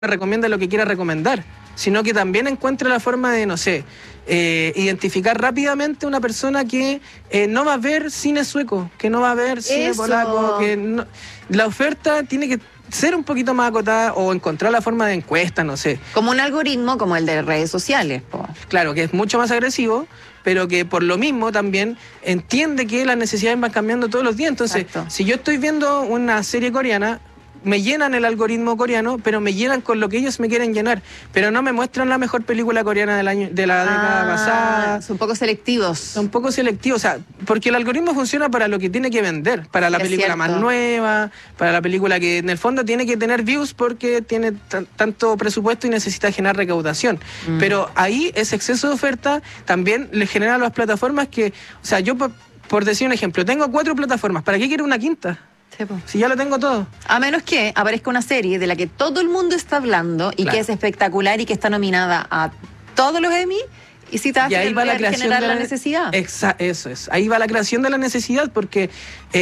recomienda lo que quiera recomendar, sino que también encuentre la forma de, no sé, identificar rápidamente una persona que no va a ver cine sueco, que no va a ver cine polaco, que no, la oferta tiene que ser un poquito más acotada o encontrar la forma de encuesta, no sé. Como un algoritmo como el de redes sociales, po. Claro, que es mucho más agresivo, pero que por lo mismo también entiende que las necesidades van cambiando todos los días. Entonces, si yo estoy viendo una serie coreana, me llenan el algoritmo coreano, pero me llenan con lo que ellos me quieren llenar, pero no me muestran la mejor película coreana del año, de la década pasada. Son poco selectivos. Son poco selectivos, o sea, porque el algoritmo funciona para lo que tiene que vender, para la película más nueva, para la película que en el fondo tiene que tener views porque tiene tanto presupuesto y necesita generar recaudación. Pero ahí ese exceso de oferta también le genera a las plataformas que, o sea, yo por decir un ejemplo, tengo 4 plataformas, ¿para qué quiero una quinta? Si ya lo tengo todo. A menos que aparezca una serie de la que todo el mundo está hablando y que es espectacular y que está nominada a todos los Emmy, y si te vas a generar la necesidad. Eso es. Ahí va la creación de la necesidad porque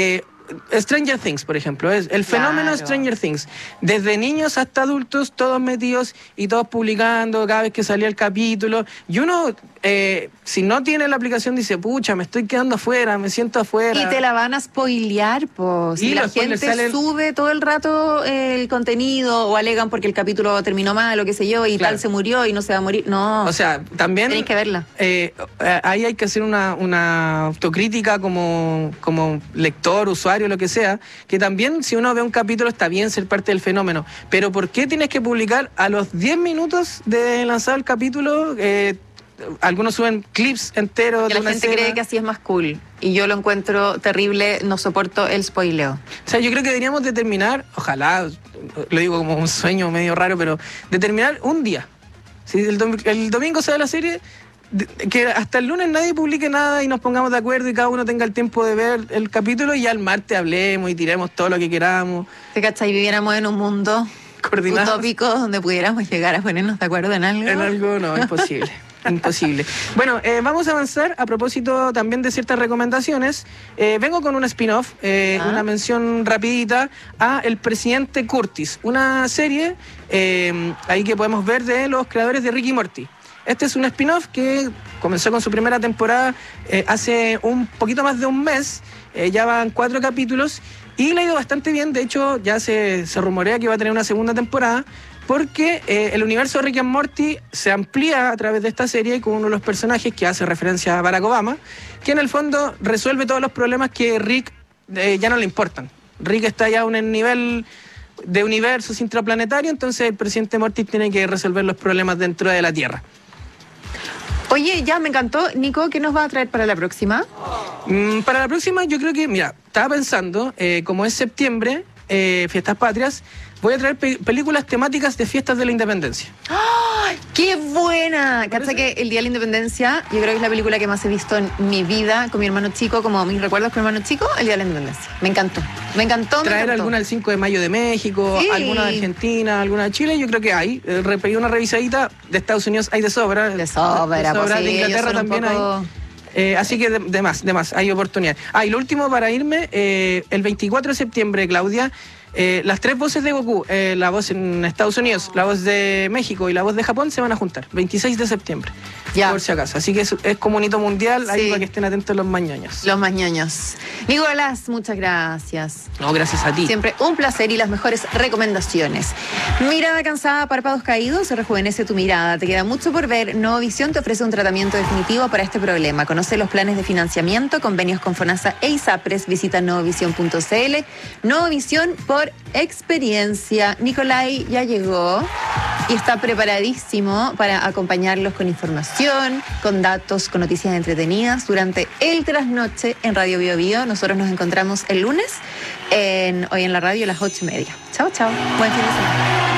Stranger Things, por ejemplo, es el fenómeno Stranger Things. Desde niños hasta adultos, todos metidos y todos publicando cada vez que salía el capítulo. Y uno, si no tiene la aplicación, dice, pucha, me estoy quedando afuera, me siento afuera. Y te la van a spoilear, pues. Y la gente sube todo el rato el contenido o alegan porque el capítulo terminó mal o qué sé yo y tal se murió y no se va a morir. No. O sea, también... Tenéis que verla. Ahí hay que hacer una autocrítica como lector, usuario, lo que sea, que también si uno ve un capítulo está bien ser parte del fenómeno, pero ¿por qué tienes que publicar a los 10 minutos de lanzado el capítulo? Algunos suben clips enteros de una escena. La gente cree que así es más cool y yo lo encuentro terrible, no soporto el spoileo. O sea, yo creo que deberíamos determinar, ojalá, lo digo como un sueño medio raro, pero determinar un día. Si el domingo sale la serie, que hasta el lunes nadie publique nada y nos pongamos de acuerdo y cada uno tenga el tiempo de ver el capítulo y ya el martes hablemos y tiremos todo lo que queramos. ¿Te cachai? Viviéramos en un mundo utópico donde pudiéramos llegar a ponernos de acuerdo en algo. En algo no, imposible. Imposible. Bueno, vamos a avanzar a propósito también de ciertas recomendaciones. Vengo con un spin-off, una mención rapidita a El Presidente Curtis, una serie ahí que podemos ver de los creadores de Rick y Morty. Este es un spin-off que comenzó con su primera temporada hace un poquito más de un mes. Ya van 4 capítulos y le ha ido bastante bien. De hecho, ya se rumorea que va a tener una segunda temporada porque el universo de Rick and Morty se amplía a través de esta serie con uno de los personajes que hace referencia a Barack Obama, que en el fondo resuelve todos los problemas que Rick ya no le importan. Rick está ya a un nivel de universos intraplanetarios, entonces el presidente Morty tiene que resolver los problemas dentro de la Tierra. Oye, ya me encantó. Nico, ¿qué nos va a traer para la próxima? Para la próxima yo creo que, mira, estaba pensando, como es septiembre, Fiestas Patrias, voy a traer películas temáticas de fiestas de la independencia. ¡Oh, ¡qué buena! Cacha que el Día de la Independencia, yo creo que es la película que más he visto en mi vida con mi hermano chico, como mis recuerdos con mi hermano chico, el Día de la Independencia. Me encantó. Me encantó. Traer alguna el 5 de mayo de México, alguna de Argentina, alguna de Chile, yo creo que hay. Pedí una revisadita, de Estados Unidos hay de sobra. De sobra, pues sí, de Inglaterra también hay. Así que de más, hay oportunidad. Y lo último para irme, el 24 de septiembre, Claudia, las 3 voces de Goku, la voz en Estados Unidos, la voz de México y la voz de Japón se van a juntar, 26 de septiembre, por si acaso. Así que es como un hito mundial, ahí para que estén atentos los mañoños. Los mañoños. Nicolás, muchas gracias. No, gracias a ti. Siempre un placer y las mejores recomendaciones. Mirada cansada, párpados caídos, rejuvenece tu mirada. Te queda mucho por ver. Novovisión te ofrece un tratamiento definitivo para este problema. Conoce los planes de financiamiento, convenios con FONASA e ISAPRES. Visita novovisión.cl. Novovisión por experiencia. Nicolai ya llegó y está preparadísimo para acompañarlos con información, con datos, con noticias entretenidas durante el trasnoche en Radio Bio Bio. Nosotros nos encontramos el lunes hoy en la radio a las 8:30. Chao, chao. Buen fin de semana.